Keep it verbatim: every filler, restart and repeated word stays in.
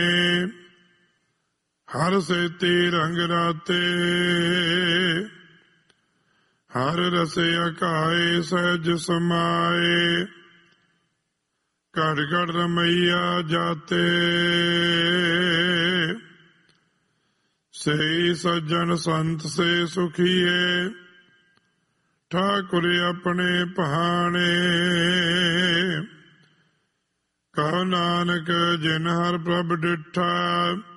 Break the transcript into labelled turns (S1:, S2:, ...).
S1: ਹਰ ਸੇਤੀ ਰੰਗ ਰਾਤੇ, ਹਰ ਰਸੇ ਅਕਾਏ ਸਹਿਜ ਸਮਾਏ। ਘੜ ਘੜ ਰਮਈਆ ਜਾਤੇ, ਸਹੀ ਸੱਜਣ ਸੰਤ ਸੇ ਸੁਖੀਏ। ਠਾਕੁਰ ਆਪਣੇ ਪਹਾਣੇ, ਕਹੋ ਨਾਨਕ ਜਿਨ ਹਰ ਪ੍ਰਭ ਡਿਠਾ।